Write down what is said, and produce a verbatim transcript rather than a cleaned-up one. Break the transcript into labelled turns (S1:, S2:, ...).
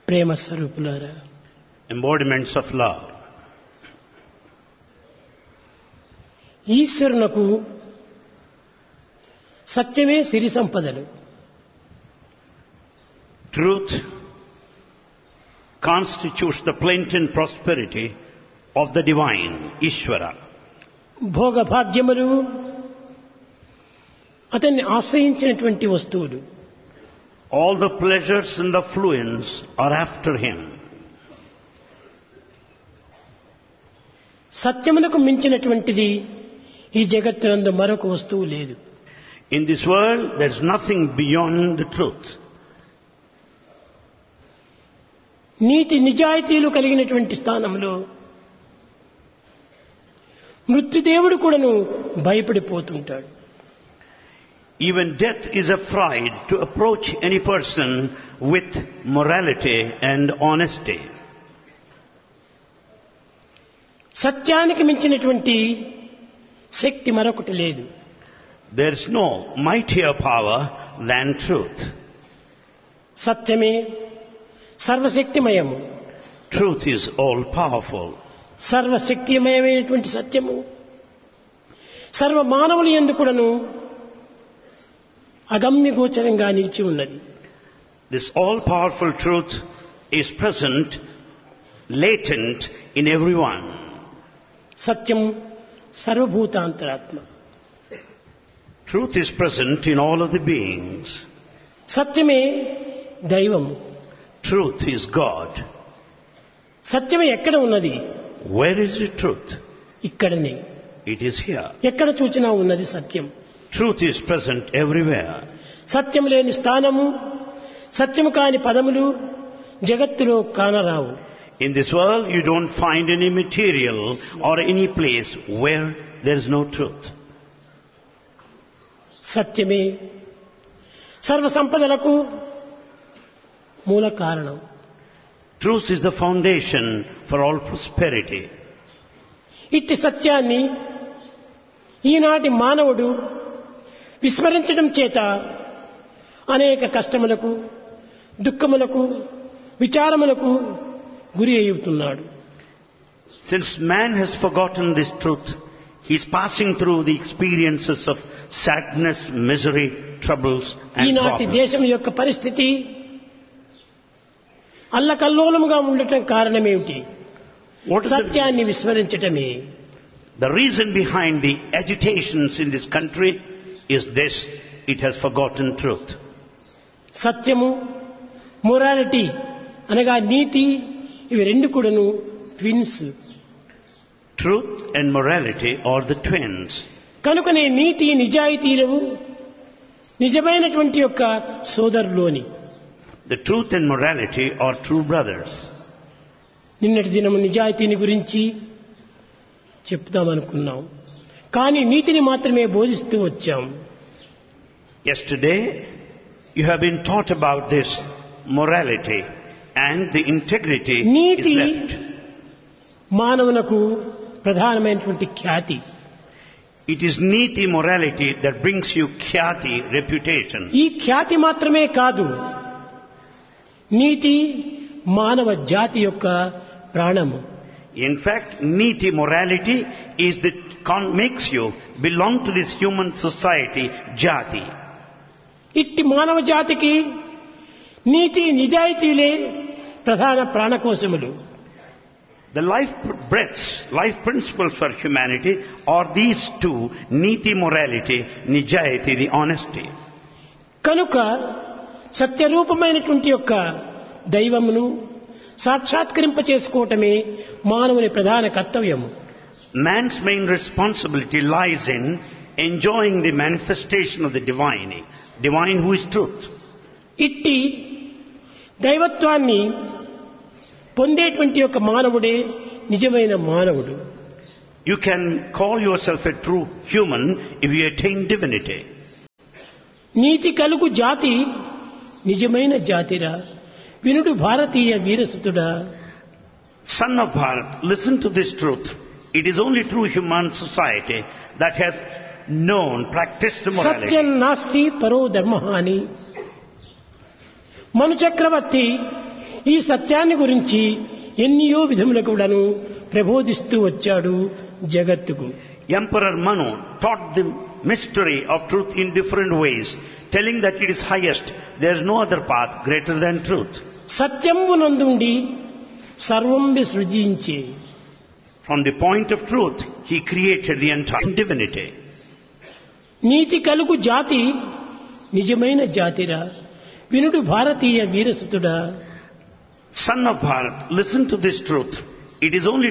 S1: ప్రేమ స్వరూపులారా,
S2: embodiments of love.
S1: ఈశ్వరునకు సత్యమే సిరి సంపదలు.
S2: Truth constitutes the plenty and prosperity of the divine, Ishvara.
S1: భోగభాగ్యములు అతన్ని ఆశ్రయించినటువంటి వస్తువులు.
S2: All the pleasures and the affluence are after him.
S1: సత్యమునకు మించినటువంటిది ఈ జగత్తునందు మరొక వస్తువు లేదు.
S2: In this world, there is nothing beyond the truth.
S1: నీతి నిజాయితీలు కలిగినటువంటి స్థానంలో మృత్యుదేవుడు కూడాను భయపడిపోతుంటాడు.
S2: Even death is afraid to approach any person with morality and honesty.
S1: సత్యానికి మించినటువంటి శక్తి మరొకటి లేదు.
S2: There is no mightier power than truth.
S1: సత్యమే సర్వశక్తిమయము.
S2: Truth is all powerful.
S1: సర్వశక్తిమయమైనటువంటి సత్యము సర్వ మానవుల యందు కూడాను అగమ్య గోచరంగా నిలిచి ఉన్నది.
S2: This all powerful truth is present, latent in everyone.
S1: Satyam సర్వభూతాంతరాత్మ.
S2: Truth is present in all of the beings.
S1: సత్యమే దైవము.
S2: Truth is God.
S1: సత్యమే ఎక్కడ ఉన్నది?
S2: Where is the truth?
S1: ఇక్కడనే.
S2: It is here.
S1: ఎక్కడ చూచినా ఉన్నది సత్యం.
S2: Truth is present everywhere.
S1: సత్యం లేని స్థానము, సత్యము కాని పదములు జగత్తులో కానరావు.
S2: In this world, you don't find any material or any place where there is no truth.
S1: సత్యమే సర్వ సంపదలకు మూల కారణం.
S2: Truth is the foundation for all prosperity.
S1: ఇట్టి సత్యాన్ని ఈనాటి మానవుడు విస్మరించడం చేత అనేక కష్టములకు, దుఃఖములకు, విచారములకు గురి అవుతున్నాడు.
S2: Since man has forgotten this truth, he is passing through the experiences of sadness, misery, troubles and
S1: ఈనాటి
S2: problems.
S1: దేశం యొక్క పరిస్థితి అల్లకల్లోలముగా ఉండటం కారణమేమిటి?
S2: What is the,
S1: సత్యాన్ని విస్మరించటమే.
S2: the reason behind the agitations in this country is this: it has forgotten truth.
S1: సత్యము, morality అనగా నీతి, ఇవి రెండు కూడాను twins.
S2: Truth and morality are the twins.
S1: కనుకనే నీతి నిజాయితీలు నిజమైనటువంటి యొక్క సోదరులోని.
S2: The truth and morality are true brothers.
S1: నిన్నటి దినము నిజాయితీని గురించి చెప్తామనుకున్నాం, కానీ నీతిని మాత్రమే బోధిస్తూ వచ్చాం.
S2: Yesterday, you have been taught about this morality and the integrity is
S1: NITI
S2: left.
S1: మానవునకు ప్రధానమైనటువంటి ఖ్యాతి.
S2: It is niti morality that brings you khyati, reputation.
S1: ఈ ఖ్యాతి మాత్రమే కాదు, నీతి మానవ జాతి యొక్క ప్రాణము.
S2: In fact, niti morality is that con- makes you belong to this human society, jati.
S1: ఇట్టి మానవ జాతికి నీతి నిజాయితీలే ప్రధాన ప్రాణకోశములు.
S2: The life breaths, life principles for humanity are these two: niti morality, nijayati, the honesty.
S1: కనుక సత్యరూపమైనటువంటి యొక్క దైవమును సాక్షాత్కరింప చేసుకోవటమే మానవుని ప్రధాన కర్తవ్యము.
S2: Man's main responsibility lies in enjoying the manifestation of the divine, divine who is truth.
S1: ఇట్టి దైవత్వాన్ని పొందేటువంటి యొక్క మానవుడే నిజమైన మానవుడు.
S2: You can call yourself a true human if you attain divinity.
S1: నీతి కలుగు జాతి నిజమైన జాతిరా, వినుడు భారతీయ వీరసుతుడా.
S2: Son of Bharat, listen to this truth. It is only true human society that has known, practiced morality.
S1: సత్యం నాస్తి పరో ధర్మ అని మను చక్రవర్తి ఈ సత్యాన్ని గురించి ఎన్నియో విధముల కూడాను ప్రబోధిస్తూ వచ్చాడు జగత్తుకు.
S2: Emperor Manu taught the mystery of truth in different ways, telling that it is highest. There is no other path greater than truth.
S1: సత్యమునందుండి సర్వంబి సృజించే.
S2: From the point of truth, he created the entire divinity.
S1: నీతి కలుగు జాతి నిజమైన జాతిరా, వినుడు భారతీయ వీరసుతుడా.
S2: Son of Bharat, listen to this truth. It is only